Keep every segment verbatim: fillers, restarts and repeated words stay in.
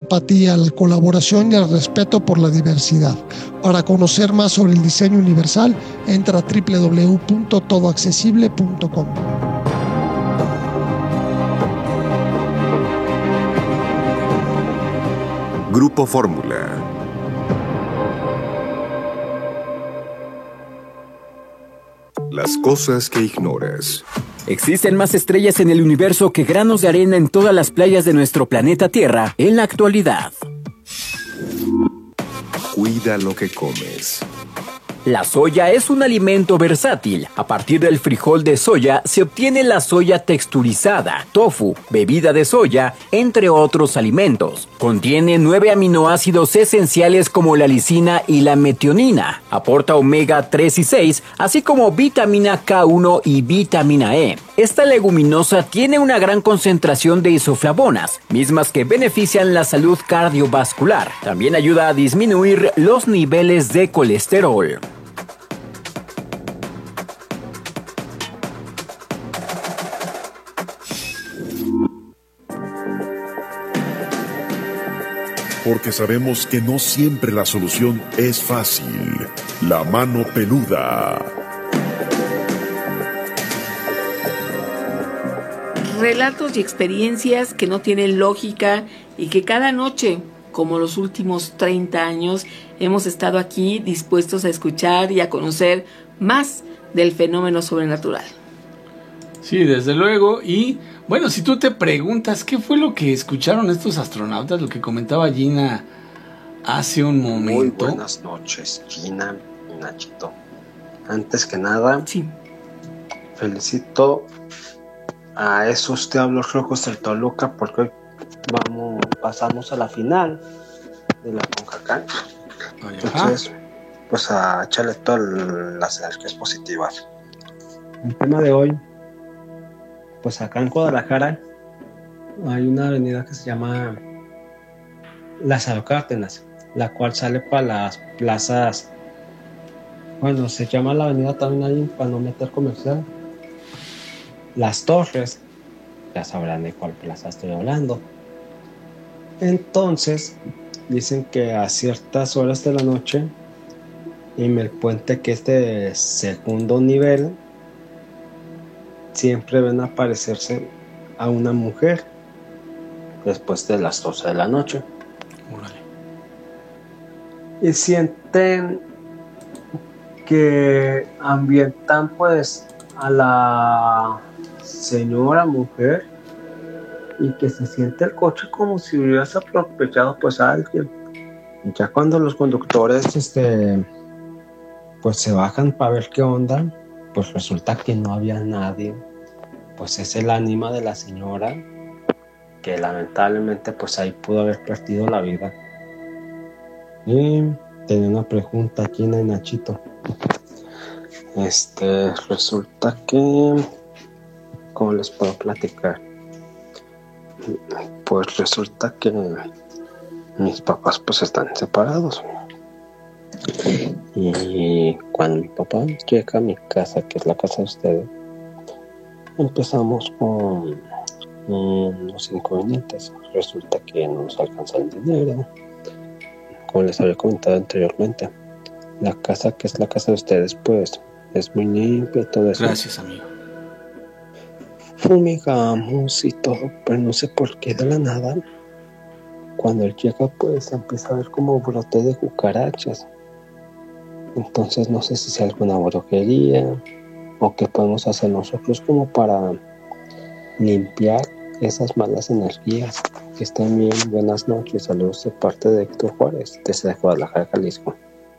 empatía, la colaboración y el respeto por la diversidad. Para conocer más sobre el diseño universal, entra a doble u doble u doble u punto todo accesible punto com. Grupo Fórmula. Las cosas que ignoras. Existen más estrellas en el universo que granos de arena en todas las playas de nuestro planeta Tierra en la actualidad. Cuida lo que comes. La soya es un alimento versátil. A partir del frijol de soya se obtiene la soya texturizada, tofu, bebida de soya, entre otros alimentos. Contiene nueve aminoácidos esenciales como la lisina y la metionina. Aporta omega tres y seis, así como vitamina K uno y vitamina E. Esta leguminosa tiene una gran concentración de isoflavonas, mismas que benefician la salud cardiovascular. También ayuda a disminuir los niveles de colesterol. Porque sabemos que no siempre la solución es fácil. La mano peluda. Relatos y experiencias que no tienen lógica y que cada noche, como los últimos treinta años, hemos estado aquí dispuestos a escuchar y a conocer más del fenómeno sobrenatural. Sí, desde luego. Y bueno, si tú te preguntas qué fue lo que escucharon estos astronautas, lo que comentaba Gina hace un momento. Muy buenas noches, Gina y Nachito. Antes que nada, sí, felicito a esos Diablos Rojos del Toluca porque hoy vamos, pasamos a la final de la CONCACAF. Entonces, pues a echarle todas las energías positivas. El tema de hoy, pues acá en Guadalajara hay una avenida que se llama Lázaro Cárdenas, la cual sale para las plazas, bueno, se llama la avenida también ahí para no meter comercial, Las Torres, ya sabrán de cuál plaza estoy hablando. Entonces dicen que a ciertas horas de la noche en el puente que es de segundo nivel siempre ven aparecerse a una mujer después de las doce de la noche. Órale. Y sienten que ambientan pues a la señora mujer y que se siente el coche como si hubiese atropellado pues a alguien. Y ya cuando los conductores este pues se bajan para ver qué onda, pues resulta que no había nadie. Pues es el ánima de la señora que lamentablemente pues ahí pudo haber perdido la vida. Y tenía una pregunta aquí en Nachito. Este, resulta que, ¿cómo les puedo platicar? Pues resulta que mis papás pues están separados. Y cuando mi papá llega a mi casa, que es la casa de ustedes, empezamos con unos inconvenientes. Resulta que no nos alcanza el dinero. Como les había comentado anteriormente, la casa que es la casa de ustedes pues es muy limpia y todo eso. Gracias, amigo. Fumigamos y todo, pero no sé por qué de la nada, cuando él llega pues empieza a ver como brote de cucarachas. Entonces no sé si sea alguna brujería o qué podemos hacer nosotros como para limpiar esas malas energías. Que estén bien, buenas noches, saludos de parte de Héctor Juárez, desde Guadalajara, Jalisco.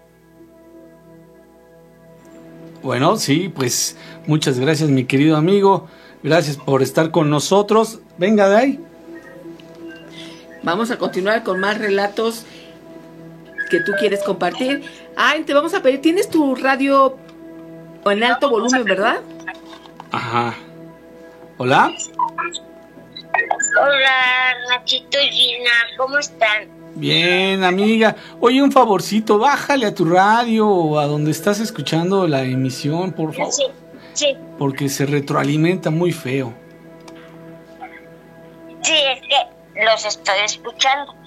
Bueno, sí, pues muchas gracias, mi querido amigo. Gracias por estar con nosotros. Venga de ahí. Vamos a continuar con más relatos que tú quieres compartir. Ah, te vamos a pedir, ¿tienes tu radio en alto volumen, verdad? Ajá. ¿Hola? Hola, Nachito y Gina, ¿cómo están? Bien, amiga. Oye, un favorcito, bájale a tu radio o a donde estás escuchando la emisión, por favor. Sí, sí. Porque se retroalimenta muy feo. Sí, es que los estoy escuchando.